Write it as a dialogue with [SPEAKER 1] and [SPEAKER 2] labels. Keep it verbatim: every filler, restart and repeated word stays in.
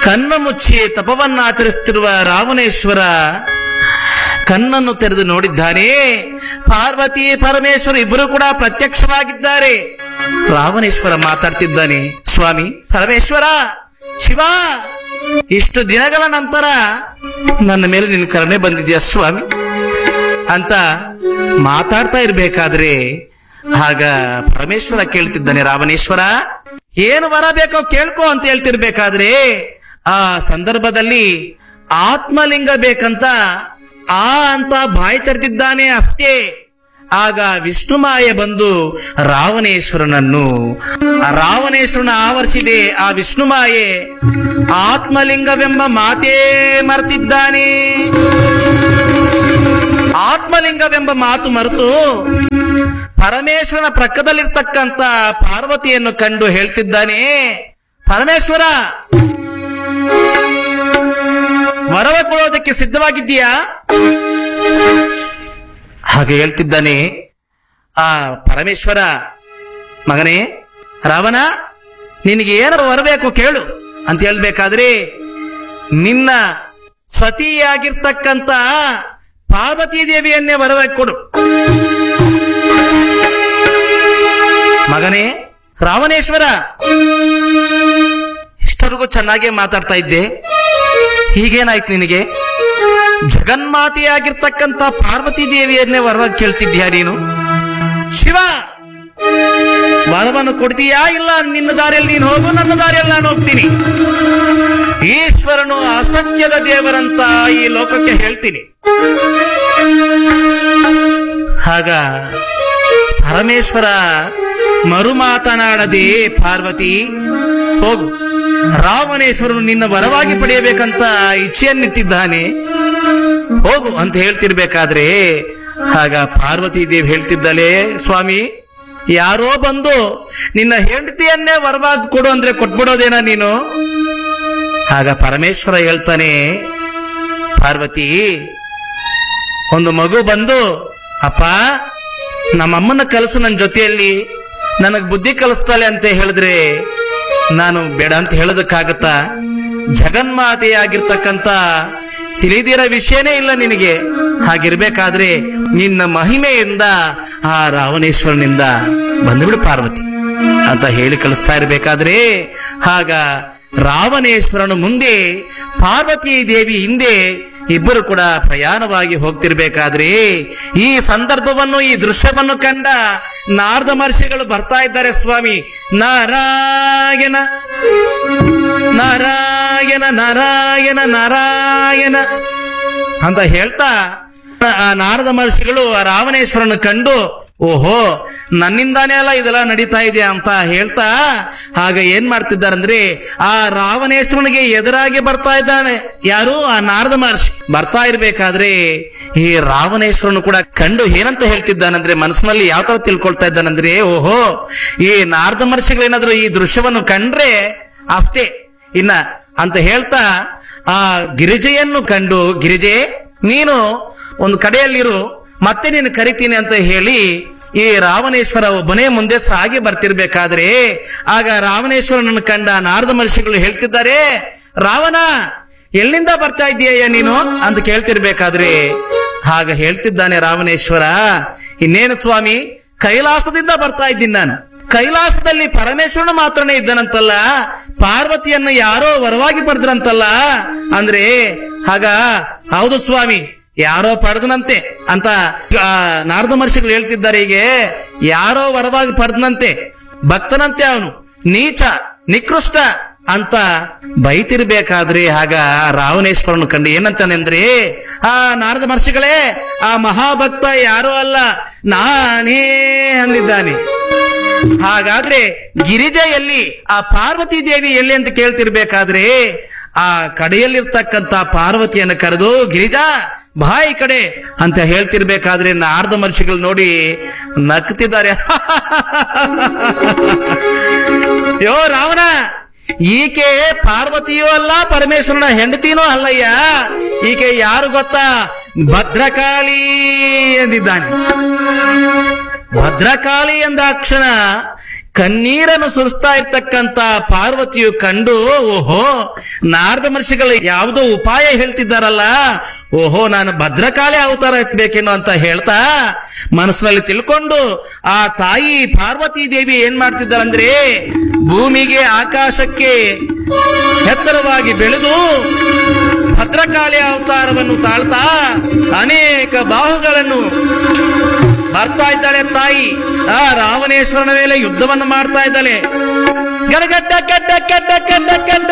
[SPEAKER 1] ಕಣ್ಣು ಮುಚ್ಚಿ ತಪವನ್ನಾಚರಿಸುತ್ತಿರುವ ರಾವಣೇಶ್ವರ ಕಣ್ಣನ್ನು ತೆರೆದು ನೋಡಿದ್ದಾನೆ. ಪಾರ್ವತಿ ಪರಮೇಶ್ವರ ಇಬ್ಬರು ಕೂಡ ಪ್ರತ್ಯಕ್ಷವಾಗಿದ್ದಾರೆ. ರಾವಣೇಶ್ವರ ಮಾತಾಡ್ತಿದ್ದಾನೆ, ಸ್ವಾಮಿ ಪರಮೇಶ್ವರ, ಶಿವ, ಇಷ್ಟು ದಿನಗಳ ನಂತರ ನನ್ನ ಮೇಲೆ ನಿನ್ನ ಕರುಣೆ ಬಂದಿದ್ಯಾ ಸ್ವಾಮಿ ಅಂತ ಮಾತಾಡ್ತಾ ಇರ್ಬೇಕಾದ್ರೆ ಆಗ ಪರಮೇಶ್ವರ ಕೇಳ್ತಿದ್ದಾನೆ, ರಾವಣೇಶ್ವರ ಏನು ವರ ಬೇಕೋ ಕೇಳ್ಕೊ ಅಂತ ಹೇಳ್ತಿರ್ಬೇಕಾದ್ರೆ ಆ ಸಂದರ್ಭದಲ್ಲಿ ಆತ್ಮಲಿಂಗ ಬೇಕಂತ ಆ ಅಂತ ಬಾಯಿ ತೆರೆದಿದ್ದಾನೆ ಅಷ್ಟೇ. ಆಗ ವಿಷ್ಣುಮಾಯೆ ಬಂದು ರಾವಣೇಶ್ವರನನ್ನು ರಾವಣೇಶ್ವರನ ಆವರಿಸಿದೆ. ಆ ವಿಷ್ಣುಮಾಯೆ ಆತ್ಮಲಿಂಗವೆಂಬ ಮಾತೇ ಮರೆತಿದ್ದಾನೆ. ಆತ್ಮಲಿಂಗವೆಂಬ ಮಾತು ಮರೆತು ಪರಮೇಶ್ವರನ ಪ್ರಕ್ಕದಲ್ಲಿರ್ತಕ್ಕಂಥ ಪಾರ್ವತಿಯನ್ನು ಕಂಡು ಹೇಳ್ತಿದ್ದಾನೆ, ಪರಮೇಶ್ವರ ವರವ ಕೊಡೋದಕ್ಕೆ ಸಿದ್ಧವಾಗಿದ್ದೀಯಾ? ಹಾಗೆ ಹೇಳ್ತಿದ್ದಾನೆ ಆ ಪರಮೇಶ್ವರ, ಮಗನೇ ರಾವಣ, ನಿನಗೆ ಏನು ಬರಬೇಕು ಕೇಳು ಅಂತ ಹೇಳ್ಬೇಕಾದ್ರೆ ನಿನ್ನ ಸತಿಯಾಗಿರ್ತಕ್ಕಂಥ ಪಾರ್ವತೀ ದೇವಿಯನ್ನೇ ಬರಬೇಕು ಕೊಡು. ಮಗನೇ ರಾವಣೇಶ್ವರ, ಇಷ್ಟರಿಗೂ ಚೆನ್ನಾಗೇ ಮಾತಾಡ್ತಾ ಇದ್ದೆ, ಹೀಗೇನಾಯ್ತು ನಿನಗೆ? ಜಗನ್ಮಾತೆಯಾಗಿರ್ತಕ್ಕಂಥ ಪಾರ್ವತೀ ದೇವಿಯನ್ನೇ ವರವಾಗಿ ಕೇಳ್ತಿದ್ಯಾ ನೀನು? ಶಿವ, ವರವನ್ನು ಕೊಡ್ತೀಯಾ? ಇಲ್ಲ, ನಿನ್ನ ದಾರಿಯಲ್ಲಿ ನೀನು ಹೋಗು, ನನ್ನ ದಾರಿಯಲ್ಲಿ ನಾನು ಹೋಗ್ತೀನಿ. ಈಶ್ವರನು ಅಸತ್ಯದ ದೇವರಂತ ಈ ಲೋಕಕ್ಕೆ ಹೇಳ್ತೀನಿ. ಆಗ ಪರಮೇಶ್ವರ ಮರು ಮಾತನಾಡದೆ, ಪಾರ್ವತಿ ಹೋಗು, ರಾವಣೇಶ್ವರನು ನಿನ್ನ ವರವಾಗಿ ಪಡೆಯಬೇಕಂತ ಇಚ್ಛೆಯನ್ನಿಟ್ಟಿದ್ದಾನೆ, ಹೋಗು ಅಂತ ಹೇಳ್ತಿರ್ಬೇಕಾದ್ರೆ ಆಗ ಪಾರ್ವತಿ ದೇವಿ ಹೇಳ್ತಿದ್ದಳೆ, ಸ್ವಾಮಿ ಯಾರೋ ಬಂದು ನಿನ್ನ ಹೆಂಡತಿಯನ್ನೇ ವರವಾಗಿ ಕೊಡು ಅಂದ್ರೆ ಕೊಟ್ಬಿಡೋದೇನ ನೀನು? ಆಗ ಪರಮೇಶ್ವರ ಹೇಳ್ತಾನೆ, ಪಾರ್ವತಿ, ಒಂದು ಮಗು ಬಂದು ಅಪ್ಪ ನಮ್ಮಮ್ಮನ ಕಲಸು ನನ್ನ ಜೊತೆಯಲ್ಲಿ, ನನಗ್ ಬುದ್ಧಿ ಕಲಿಸ್ತಾಳೆ ಅಂತ ಹೇಳಿದ್ರೆ ನಾನು ಬೇಡ ಅಂತ ಹೇಳೋದಕ್ಕಾಗತ್ತಾ? ಜಗನ್ಮಾತೆಯಾಗಿರ್ತಕ್ಕಂಥ ತಿಳಿದಿರೋ ವಿಷಯನೇ ಇಲ್ಲ ನಿನಗೆ. ಹಾಗಿರ್ಬೇಕಾದ್ರೆ ನಿನ್ನ ಮಹಿಮೆಯಿಂದ ಆ ರಾವಣೇಶ್ವರನಿಂದ ಬಂದುಬಿಡು ಪಾರ್ವತಿ ಅಂತ ಹೇಳಿ ಕಳಿಸ್ತಾ ಇರ್ಬೇಕಾದ್ರೆ ಆಗ ರಾವಣೇಶ್ವರನು ಮುಂದೆ, ಪಾರ್ವತಿ ದೇವಿ ಹಿಂದೆ ಇಬ್ಬರು ಕೂಡ ಪ್ರಯಾಣವಾಗಿ ಹೋಗ್ತಿರ್ಬೇಕಾದ್ರೆ ಈ ಸಂದರ್ಭವನ್ನು, ಈ ದೃಶ್ಯವನ್ನು ಕಂಡ ನಾರದ ಮಹರ್ಷಿಗಳು ಬರ್ತಾ ಇದ್ದಾರೆ. ಸ್ವಾಮಿ ನಾರಾಯಣ ನಾರಾಯಣ ನಾರಾಯಣ ನಾರಾಯಣ ಅಂತ ಹೇಳ್ತಾ ಆ ನಾರದ ಮಹರ್ಷಿಗಳು ಆ ರಾವಣೇಶ್ವರನ ಕಂಡು, ಓಹೋ ನನ್ನಿಂದಾನೇ ಅಲ್ಲ ಇದೆಲ್ಲ ನಡೀತಾ ಇದೆ ಅಂತ ಹೇಳ್ತಾ ಆಗ ಏನ್ ಮಾಡ್ತಿದ್ದಾರಂದ್ರೆ ಆ ರಾವಣೇಶ್ವರನಿಗೆ ಎದುರಾಗಿ ಬರ್ತಾ ಇದ್ದಾನೆ. ಯಾರು? ಆ ನಾರದ ಮಹರ್ಷಿ ಬರ್ತಾ ಇರ್ಬೇಕಾದ್ರೆ ಈ ರಾವಣೇಶ್ವರನು ಕೂಡ ಕಂಡು ಏನಂತ ಹೇಳ್ತಿದ್ದಾನಂದ್ರೆ, ಮನಸ್ಸಿನಲ್ಲಿ ಯಾವ ತರ ತಿಳ್ಕೊಳ್ತಾ ಇದ್ದಾನಂದ್ರೆ, ಓಹೋ ಈ ನಾರದ ಮಹರ್ಷಿಗಳೇನಾದ್ರು ಈ ದೃಶ್ಯವನ್ನು ಕಂಡ್ರೆ ಅಷ್ಟೇ ಇನ್ನ ಅಂತ ಹೇಳ್ತಾ ಆ ಗಿರಿಜೆಯನ್ನು ಕಂಡು, ಗಿರಿಜೆ ನೀನು ಒಂದು ಕಡೆಯಲ್ಲಿರು, ಮತ್ತೆ ನೀನು ಕರಿತೀನಿ ಅಂತ ಹೇಳಿ ಈ ರಾವಣೇಶ್ವರ ಒಬ್ಬನೇ ಮುಂದೆ ಸಾಗಿ ಬರ್ತಿರ್ಬೇಕಾದ್ರೆ ಆಗ ರಾವಣೇಶ್ವರನನ್ನು ಕಂಡ ನಾರದ ಮಹರ್ಷಿಗಳು ಹೇಳ್ತಿದ್ದಾರೆ, ರಾವಣ ಎಲ್ಲಿಂದ ಬರ್ತಾ ಇದೀಯ ನೀನು ಅಂತ ಕೇಳ್ತಿರ್ಬೇಕಾದ್ರೆ ಆಗ ಹೇಳ್ತಿದ್ದಾನೆ ರಾವಣೇಶ್ವರ, ಇನ್ನೇನು ಸ್ವಾಮಿ, ಕೈಲಾಸದಿಂದ ಬರ್ತಾ ಇದ್ದೀನಿ ನಾನು. ಕೈಲಾಸದಲ್ಲಿ ಪರಮೇಶ್ವರನ ಮಾತ್ರನೇ ಇದ್ದಾನಂತಲ್ಲ, ಪಾರ್ವತಿಯನ್ನ ಯಾರೋ ವರವಾಗಿ ಪಡೆದ್ರಂತಲ್ಲ ಅಂದ್ರೆ ಆಗ ಹೌದು ಸ್ವಾಮಿ, ಯಾರೋ ಪಡೆದನಂತೆ ಅಂತ ನಾರದ ಮಹರ್ಷಿಗಳು ಹೇಳ್ತಿದ್ದಾರೆ. ಹೀಗೆ ಯಾರೋ ವರವಾಗಿ ಪಡೆದನಂತೆ, ಭಕ್ತನಂತೆ, ಅವನು ನೀಚ ನಿಕೃಷ್ಟ ಅಂತ ಬೈತಿರ್ಬೇಕಾದ್ರೆ ಆಗ ರಾವಣೇಶ್ವರನು ಕಂಡು ಏನಂತಾನೆ ಅಂದ್ರೆ, ಆ ನಾರದ ಮಹರ್ಷಿಗಳೇ, ಆ ಮಹಾಭಕ್ತ ಯಾರೋ ಅಲ್ಲ ನಾನೇ ಅಂದಿದ್ದಾನೆ. ಹಾಗಾದ್ರೆ ಗಿರಿಜೆಯಲ್ಲಿ ಆ ಪಾರ್ವತಿ ದೇವಿ ಎಲ್ಲಿ ಅಂತ ಕೇಳ್ತಿರ್ಬೇಕಾದ್ರೆ ಆ ಕಡೆಯಲ್ಲಿರ್ತಕ್ಕಂಥ ಪಾರ್ವತಿಯನ್ನು ಕರೆದು, ಗಿರಿಜಾ ಬಾಯಿ ಕಡೆ ಅಂತ ಹೇಳ್ತಿರ್ಬೇಕಾದ್ರೆ ನಾರದ ಮಹರ್ಷಿಗಳು ನೋಡಿ ನಗ್ತಿದ್ದಾರೆ. ಯೋ ರಾವಣ, ಈಕೆ ಪಾರ್ವತಿಯೂ ಅಲ್ಲ, ಪರಮೇಶ್ವರನ ಹೆಂಡತಿನೂ ಅಲ್ಲಯ್ಯ, ಈಕೆ ಯಾರು ಗೊತ್ತಾ? ಭದ್ರಕಾಳಿ ಎಂದಿದ್ದಾನೆ. ಭದ್ರಕಾಳಿ ಎಂದಾಕ್ಷಣ ಕಣ್ಣೀರನ್ನು ಸುರಿಸ್ತಾ ಇರ್ತಕ್ಕಂತ ಪಾರ್ವತಿಯು ಕಂಡು ಓಹೋ ನಾರದ ಮಹರ್ಷಿಗಳು ಯಾವುದೋ ಉಪಾಯ ಹೇಳ್ತಿದ್ದಾರಲ್ಲ, ಓಹೋ ನಾನು ಭದ್ರಕಾಳಿ ಅವತಾರ ಎತ್ತಬೇಕೇನೋ ಅಂತ ಹೇಳ್ತಾ ಮನಸ್ಸಿನಲ್ಲಿ ತಿಳ್ಕೊಂಡು ಆ ತಾಯಿ ಪಾರ್ವತಿ ದೇವಿ ಏನ್ ಮಾಡ್ತಿದ್ದಾರಂದ್ರೆ ಭೂಮಿಗೆ ಆಕಾಶಕ್ಕೆ ಎತ್ತರವಾಗಿ ಬೆಳೆದು ಭದ್ರಕಾಳಿ ಅವತಾರವನ್ನು ತಾಳ್ತಾ ಅನೇಕ ಬಾಹುಗಳನ್ನು ಬರ್ತಾ ಇದ್ದಾಳೆ ತಾಯಿ. ಆ ರಾವಣೇಶ್ವರನ ಮೇಲೆ ಯುದ್ಧವನ್ನು ಮಾಡ್ತಾ ಇದ್ದಾಳೆ. ಗಡಗಡ್ಡ ಗಡ್ಡ ಗಡ್ಡ ಗಡ್ಡ ಗಡ್ಡ